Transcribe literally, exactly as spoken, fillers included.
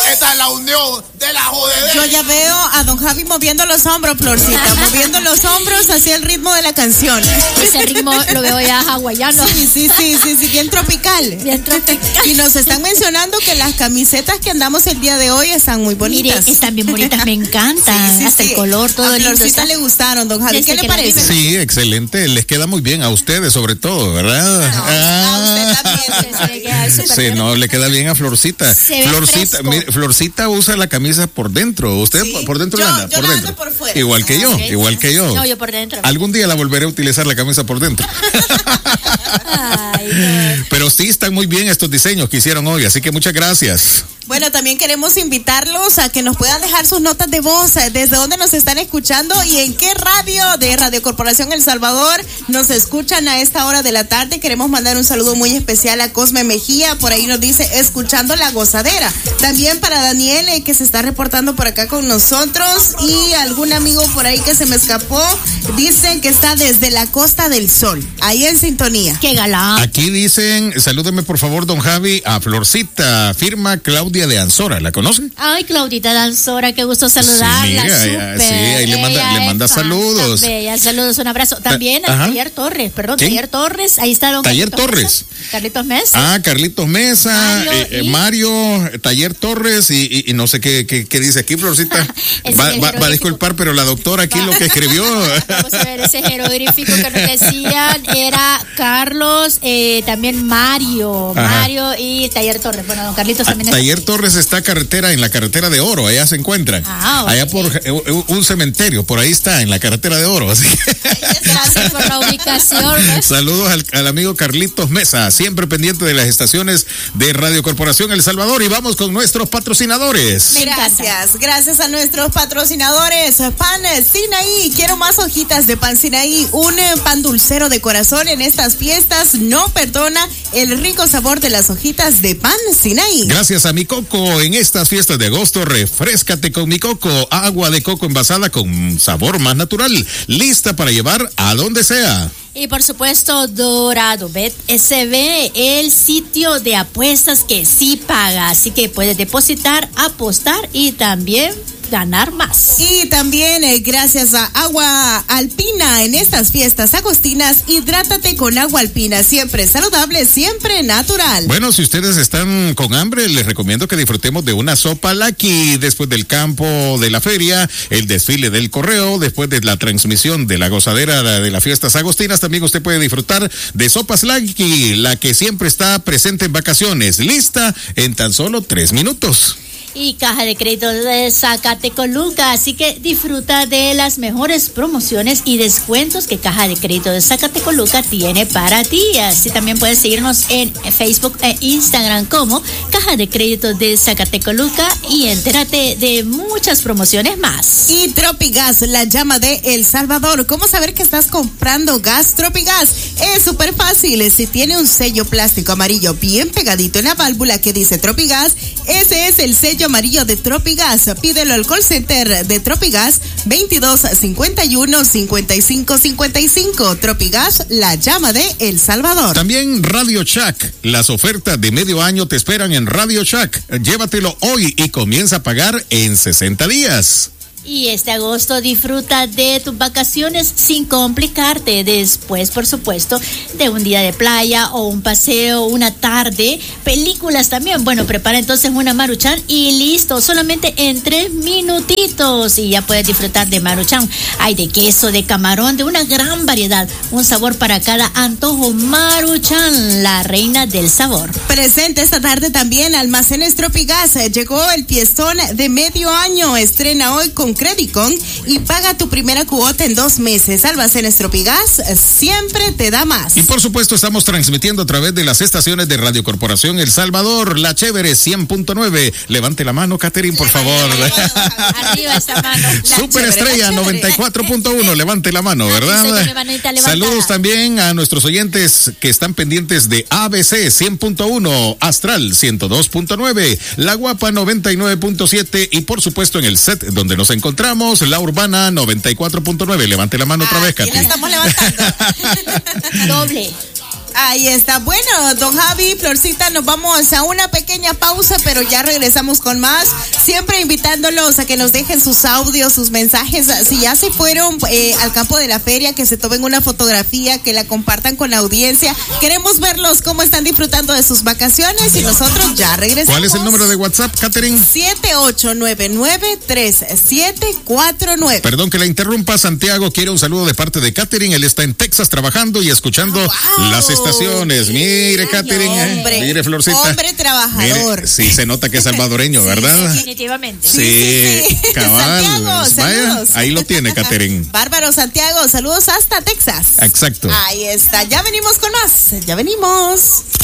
Esta es la unión de la jodedera. Yo ya veo a don Javi moviendo los hombros, Florcita, moviendo los hombros hacia el ritmo de la canción. Ese ritmo lo veo ya hawaiano. Sí, sí, sí, sí, sí, bien tropical. Bien tropical. Y nos están mencionando que las camisetas que andamos el día de hoy están muy bonitas. Mire, están bien bonitas, me encantan. Sí, sí, hasta sí. El color, todo a lindo. A Florcita le gustaron, don Javi. ¿Qué le parece? Sí, excelente. Les queda muy bien a ustedes, sobre todo, ¿verdad? No, ah. A usted también. Sí, no, le queda bien a Florcita. Florcita, mire, Florcita usa la camisa por dentro. ¿Usted sí. por dentro yo, la anda? Yo por la dentro. Ando por fuera. Igual que yo, okay. igual que yo. No, yo por dentro. Algún día la volveré a utilizar la camisa por dentro. Ay, no. Pero sí están muy bien estos diseños que hicieron hoy, así que muchas gracias. Bueno, también queremos invitarlos a que nos puedan dejar sus notas de voz, desde dónde nos están escuchando y en qué radio de Radio Corporación El Salvador nos escuchan a esta hora de la tarde. Queremos mandar un saludo muy especial a Cosme Mejía, por ahí nos dice, escuchando La Gozadera. También para Daniel, eh, que se está reportando por acá con nosotros, y algún amigo por ahí que se me escapó, dice que está desde la Costa del Sol, ahí en sintonía. ¡Qué galán! Aquí dicen, salúdeme por favor, don Javi, a Florcita, firma Claudia de Anzora, ¿la conocen? Ay, Claudita de Anzora, qué gusto saludarla. Sí, super. sí, ahí le manda, le manda saludos. Bella, saludos, un abrazo. También a Taller Torres, perdón, ¿sí? Taller Torres, ahí está don Taller Carlitos Torres. Mesa. Carlitos Mesa. Ah, Carlitos Mesa, Mario, eh, y... Mario Taller Torres, y, y, y no sé qué, qué, qué dice aquí, Florcita. va, va, va a disculpar, pero la doctora aquí va. Lo que escribió. Vamos a ver, ese jeroglífico que nos decían era Carlos, eh, también Mario, Ajá. Mario y Taller Torres. Bueno, don Carlitos también. Ah, Taller Torres está carretera, en la carretera de Oro, allá se encuentran. Ah, okay. Allá por eh, un cementerio, por ahí está, en la carretera de Oro. Así que... Gracias por la ubicación. ¿no? Saludos al, al amigo Carlitos Mesa, siempre pendiente de las estaciones de Radio Corporación El Salvador, y vamos con nuestros patrocinadores. Gracias, gracias a nuestros patrocinadores. Pan Sinaí, quiero más hojitas de pan Sinaí, un pan dulcero de corazón en estas fiestas, no perdona el rico sabor de las hojitas de pan Sinaí. Gracias a Mi Coco, en estas fiestas de agosto, refréscate con Mi Coco, agua de coco envasada con sabor más natural, lista para llevar a donde sea. Y por supuesto, Dorado Bet S B, el sitio de apuestas que sí paga, así que puedes depositar, apostar y también ganar más. Y también eh, gracias a Agua Alpina, en estas fiestas agostinas, hidrátate con agua alpina, siempre saludable, siempre natural. Bueno, si ustedes están con hambre, les recomiendo que disfrutemos de una sopa Lucky después del campo de la feria, el desfile del correo, después de la transmisión de la gozadera de las fiestas agostinas. También usted puede disfrutar de sopas Lucky, la que siempre está presente en vacaciones, lista en tan solo tres minutos. Y Caja de Crédito de Zacatecoluca, así que disfruta de las mejores promociones y descuentos que Caja de Crédito de Zacatecoluca tiene para ti. Así también puedes seguirnos en Facebook e Instagram como Caja de Crédito de Zacatecoluca y entérate de muchas promociones más. Y Tropigas, la llama de El Salvador. ¿Cómo saber que estás comprando gas Tropigas? Es súper fácil. Si tiene un sello plástico amarillo bien pegadito en la válvula que dice Tropigas, ese es el sello amarillo de Tropigas. Pídelo al call center de Tropigas veintidós cincuenta y uno cincuenta y cinco cincuenta y cinco. Tropigas, la llama de El Salvador. También Radio Shack. Las ofertas de medio año te esperan en Radio Shack. Llévatelo hoy y comienza a pagar en sesenta días. Y este agosto disfruta de tus vacaciones sin complicarte. Después, por supuesto, de un día de playa o un paseo, una tarde, películas también. Bueno, prepara entonces una Maruchan y listo, solamente en tres minutitos. Y ya puedes disfrutar de Maruchan. Hay de queso, de camarón, de una gran variedad. Un sabor para cada antojo. Maruchan, la reina del sabor. Presente esta tarde también Almacenes Tropigas. Llegó el fiestón de medio año. Estrena hoy con Credicon y paga tu primera cuota en dos meses. Almacenes Tropigas, siempre te da más. Y por supuesto estamos transmitiendo a través de las estaciones de Radio Corporación El Salvador, La Chévere cien punto nueve. Levante la mano, Catherine, por favor. Arriba esta mano. Super Estrella noventa y cuatro punto uno, levante la mano, ¿verdad? Saludos también a nuestros oyentes que están pendientes de A B C cien punto uno, Astral ciento dos punto nueve, La Guapa noventa y nueve punto siete y por supuesto en el set donde nos encontramos encontramos La Urbana noventa y cuatro punto nueve. Levante la mano ah, otra vez, Katy. La estamos levantando. Doble. Ahí está. Bueno, don Javi, Florcita, nos vamos a una pequeña pausa, pero ya regresamos con más. Siempre invitándolos a que nos dejen sus audios, sus mensajes. Si ya se fueron eh, al campo de la feria, que se tomen una fotografía, que la compartan con la audiencia. Queremos verlos cómo están disfrutando de sus vacaciones y nosotros ya regresamos. ¿Cuál es el número de WhatsApp, Katherine? siete ocho nueve nueve tres siete cuatro nueve. Perdón que la interrumpa, Santiago quiere un saludo de parte de Katherine. Él está en Texas trabajando y escuchando wow. las estaciones. Mire, Katherine, eh. mire, Florcita. Hombre trabajador. Mire, sí, se nota que es salvadoreño, sí, ¿verdad? Definitivamente. Sí, sí, sí, sí. Cabal. Santiago, vaya, ahí lo tiene, Katherine. Bárbaro, Santiago, saludos hasta Texas. Exacto. Ahí está, ya venimos con más, ya venimos.